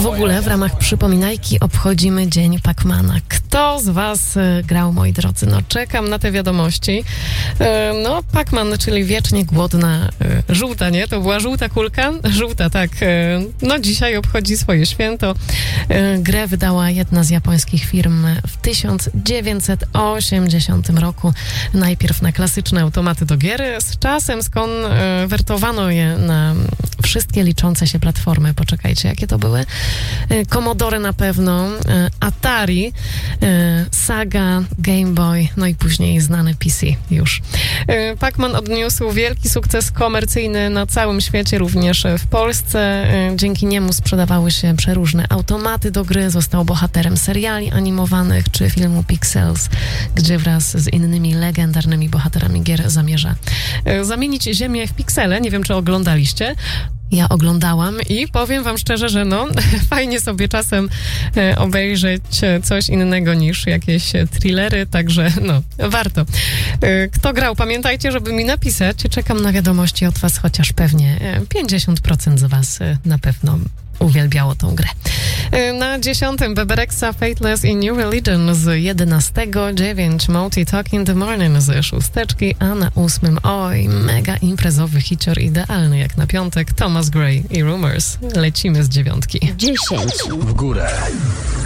w ogóle w ramach przypominajki obchodzimy Dzień Pacmana. Kto z was grał, moi drodzy? No czekam na te wiadomości. No Pacman, czyli wiecznie głodna żółta, nie? To była żółta kulka? Żółta, tak. No dzisiaj obchodzi swoje święto. Grę wydała jedna z japońskich firm w 1980 roku. Najpierw na klasyczne automaty do gier. Z czasem skonwertowano je na wszystkie liczące się platformy. Poczekajcie, jakie to były? Commodore na pewno, Atari, Sega, Game Boy, no i później znany PC już. Pacman odniósł wielki sukces komercyjny na całym świecie, również w Polsce. Dzięki niemu sprzedawały się przeróżne automaty do gry. Został bohaterem seriali animowanych czy filmu Pixels, gdzie wraz z innymi legendarnymi bohaterami gier zamierza zamienić ziemię w piksele. Nie wiem, czy oglądaliście. Ja oglądałam i powiem wam szczerze, że no fajnie sobie czasem obejrzeć coś innego niż jakieś thrillery, także no warto. Kto grał, pamiętajcie, żeby mi napisać. Czekam na wiadomości od was, chociaż pewnie 50% z was na pewno uwielbiało tą grę. Na 10. Beberexa Fateless i New Religion z 11. 9 Multi Talk in the Morning z 6. A na 8. oj, mega imprezowy hicior, idealny jak na piątek, Thomas Gray i Rumors. Lecimy z 9. 10 w górę.